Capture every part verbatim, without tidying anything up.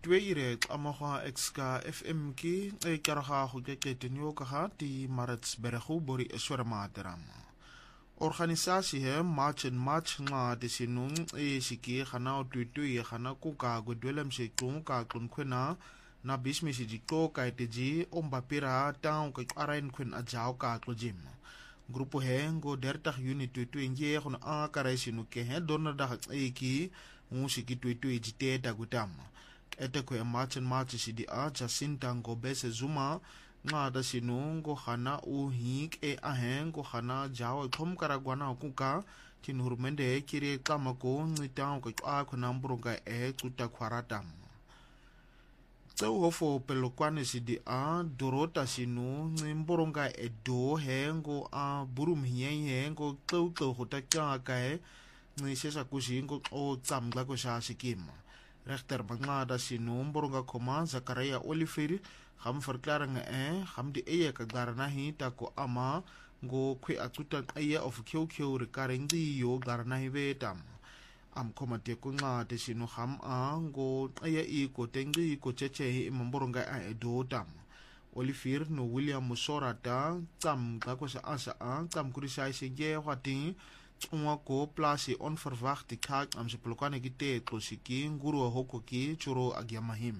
Tweeire amaga exka F M ki e karaga go kekete nyo ka ha di Maritzburg bori eswera materam. Organisatie he March and March nga de sinung e siki gana o tuitui gana kuka go dwelem se tung ka klunkwena na bismisi di ko ka teji ombapira taung ka arain kwen ajao ka klojim. Grupo he ngo dertag unit tuitui nge gona a karaisinu ke he donderdag e ki musiki tuitui jite dagutam. Ete kwe March and March si di a Jacinta Ngobese Zuma nga da sinu ngo khana u hik e ahen ngo khana jawo thom karagwana kuka tin hurmende kire kamako ngita ko a khona mburunga e tuta khwaratam tseu hofo pelokwane si di a dorota sinu ngimburunga e do he ngo a burum hiye ngo tseu tseu hota kya ka e ngisesa kushi ngo o tsamgla ko sha sikima rechter bangada sinu mburunga koma Zakaria Oliferi ham verklaring e ham di eye ka garana hi ta ko ama go kwe atuta eye of kyo kyo recurring di yo garana hi vetam am koma te ko nga te sinu ham a go eye i ko tengi ko cheche hi mboronga a do tam Olivier no William Musorata tam ka ko sa asa a tam kurisai se ge hwati unwa ko plasi onverwachte kak am se plokane gite klosiki nguru hoko ki churo agyamahim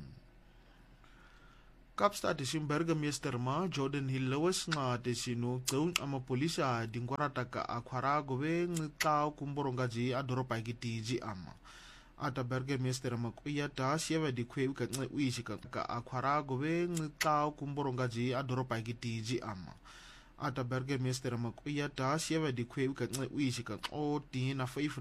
Kapstad is in burgemeester ma Jordan Hill Lewis nga desino tun ama polisa dingwarata ka akwara gowe ngtao kumboronga ji adoropa giti ji ama ata burgemeester ma kuyata sieve di kwe ka uisi ka akwara gowe ngtao kumboronga ji adoropa giti ji ama ata burgemeester ma kuyata sieve di kwe ka uisi ka o ti na five